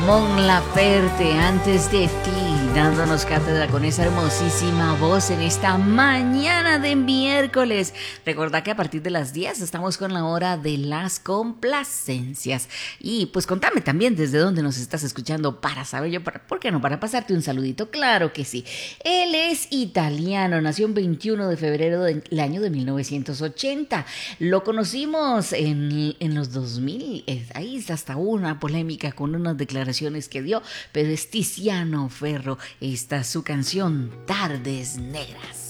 Mon Laferte, antes de ti, dándonos cátedra con esa hermosísima voz en esta mañana de miércoles. Recordá que a partir de las 10 estamos con la hora de las complacencias. Y pues contame también desde dónde nos estás escuchando para saber yo, ¿por qué no? Para pasarte un saludito, claro que sí. Él es italiano, nació el 21 de febrero del año de 1980. Lo conocimos en los 2000, ahí está hasta una polémica con unas declaraciones que dio, pero es Tiziano Ferro, esta es su canción Tardes Negras.